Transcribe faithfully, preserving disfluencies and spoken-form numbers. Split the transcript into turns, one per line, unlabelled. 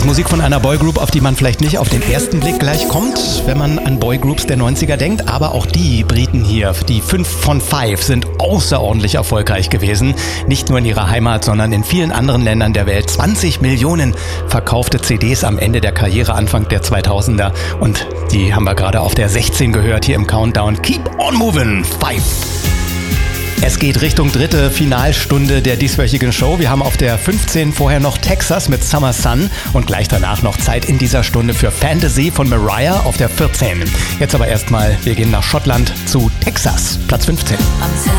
ist Musik von einer Boygroup, auf die man vielleicht nicht auf den ersten Blick gleich kommt, wenn man an Boygroups der neunziger denkt. Aber auch die Briten hier, die fünf von Five, sind außerordentlich erfolgreich gewesen. Nicht nur in ihrer Heimat, sondern in vielen anderen Ländern der Welt. zwanzig Millionen verkaufte C Ds am Ende der Karriere, Anfang der zweitausender. Und die haben wir gerade auf der sechzehn gehört hier im Countdown. Keep on moving, Five. Es geht Richtung dritte Finalstunde der dieswöchigen Show. Wir haben auf der fünfzehn vorher noch Texas mit Summer Sun und gleich danach noch Zeit in dieser Stunde für Fantasy von Mariah auf der vierzehn. Jetzt aber erstmal, wir gehen nach Schottland zu Texas, Platz fünfzehn.